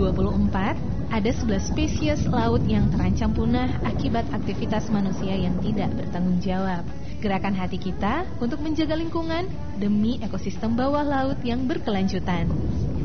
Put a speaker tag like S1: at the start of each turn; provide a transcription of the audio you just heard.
S1: 2024, ada 11 spesies laut yang terancam punah akibat aktivitas manusia yang tidak bertanggung jawab. Gerakan hati kita untuk menjaga lingkungan demi ekosistem bawah laut yang berkelanjutan.